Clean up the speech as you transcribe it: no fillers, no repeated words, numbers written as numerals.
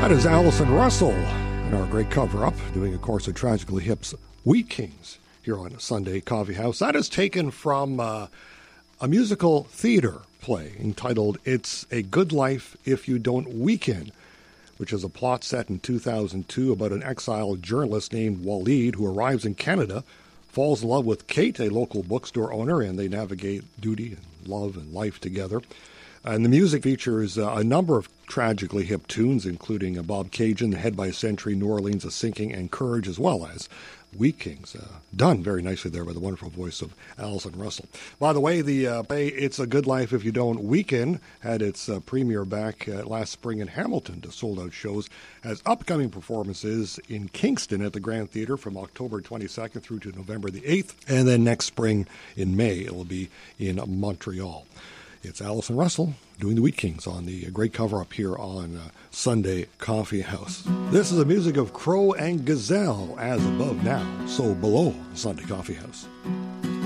That is Allison Russell and our great cover-up, doing, of course, a Tragically Hip's Wheat Kings here on Sunday Coffee House. That is taken from a musical theater play entitled It's a Good Life If You Don't Weekend, which is a plot set in 2002 about an exiled journalist named Waleed who arrives in Canada, falls in love with Kate, a local bookstore owner, and they navigate duty and love and life together. And the music features a number of Tragically Hip tunes, including Bob Cajun, Head by a Century, New Orleans, A Sinking, and Courage, as well as Wheat Kings. Done very nicely there by the wonderful voice of Allison Russell. By the way, the play It's a Good Life If You Don't Weekend had its premiere back last spring in Hamilton to sold-out shows, has upcoming performances in Kingston at the Grand Theatre from October 22nd through to November the 8th, and then next spring in May it will be in Montreal. It's Allison Russell doing the Wheat Kings on the great cover-up here on Sunday Coffee House. This is the music of Crow and Gazelle, As Above Now, So Below, Sunday Coffee House.